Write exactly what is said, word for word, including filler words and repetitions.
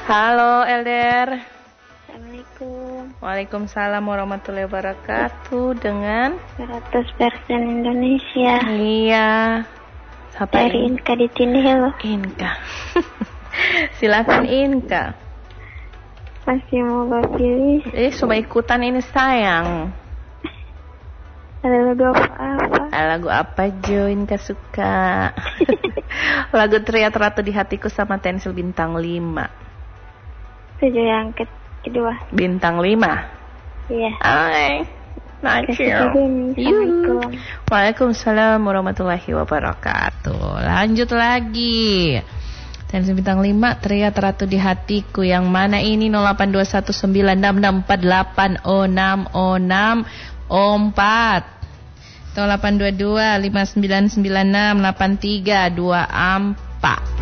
Halo Elder. Assalamualaikum. Waalaikumsalam warahmatullahi wabarakatuh. Dengan seratus persen Indonesia. Iya. Siapa Dari ini? Inka di Tindil. Inka. Silakan Inka. Masih mau Bapak pilih? Eh, coba ikutan ini sayang. Ada lagu apa-apa? Lagu apa Jo Inka suka? Lagu Teriak Ratu di Hatiku sama Tensil Bintang lima. Tujuh yang ke- kedua. Bintang lima? Iya. Hai. Nakil. Assalamualaikum. Waalaikumsalam warahmatullahi wabarakatuh. Lanjut lagi. Tensil Bintang lima, Teriak Ratu di Hatiku. Yang mana ini? nol delapan dua satu sembilan enam enam empat delapan nol enam nol enam empat nol delapan dua dua lima sembilan sembilan enam delapan tiga dua empat.